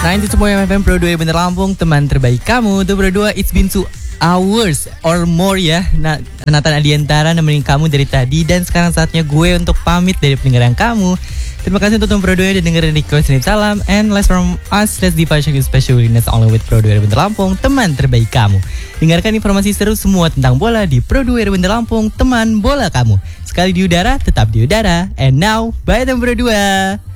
92 FM Pro 2 Bener Lampung, teman terbaik kamu. Tuh Pro 2, it's been 2 hours or more ya. Nathan Adiantara nemenin kamu dari tadi. Dan sekarang saatnya gue untuk pamit dari pendengaran kamu. Terima kasih untuk Pro 2 udah dengerin request dan salam. And last from us, let's divide you special willingness only with Pro 2 Bener Lampung, teman terbaik kamu. Dengarkan informasi seru semua tentang bola di Pro 2 Bener Lampung, teman bola kamu. Sekali di udara, tetap di udara. And now, bye teman Pro 2.